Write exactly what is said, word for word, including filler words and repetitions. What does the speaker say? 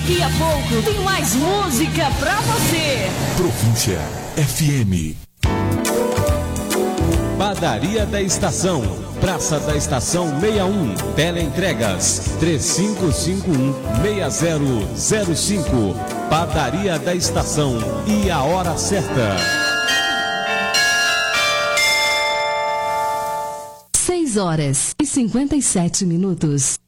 Daqui a pouco tem mais música pra você. Província F M. Padaria da Estação, Praça da Estação sessenta e um, Teleentregas três cinco cinco um, seis zero zero cinco. Padaria da Estação e a hora certa. seis horas e cinquenta e sete minutos.